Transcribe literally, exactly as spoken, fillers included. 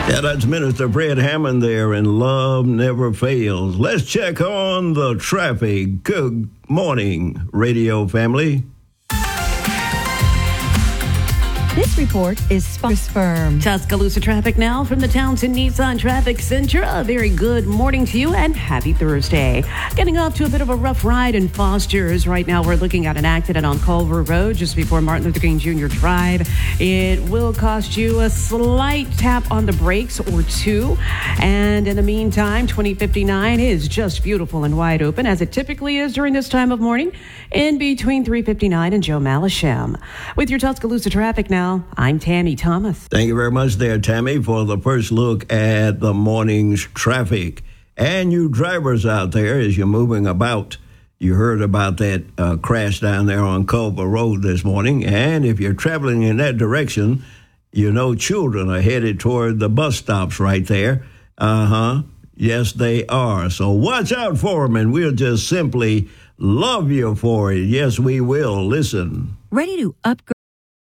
Yeah, that's Minister Fred Hammond there, and love never fails. Let's check on the traffic. Good morning, radio family. This report is Sparks Firm. Tuscaloosa traffic now from the Townsend Nissan Traffic Center. A very good morning to you and happy Thursday. Getting off to a bit of a rough ride in Foster's. Right now we're looking at an accident on Culver Road just before Martin Luther King Junior Drive. It will cost you a slight tap on the brakes or two. And in the meantime, twenty fifty-nine is just beautiful and wide open as it typically is during this time of morning in between three fifty-nine and Joe Malisham. With your Tuscaloosa traffic now, I'm Tammy Thomas. Thank you very much there, Tammy, for the first look at the morning's traffic. And you drivers out there, as you're moving about, you heard about that uh, crash down there on Culver Road this morning. And if you're traveling in that direction, you know children are headed toward the bus stops right there. Uh-huh. Yes, they are. So watch out for them, and we'll just simply love you for it. Yes, we will. Listen. Ready to upgrade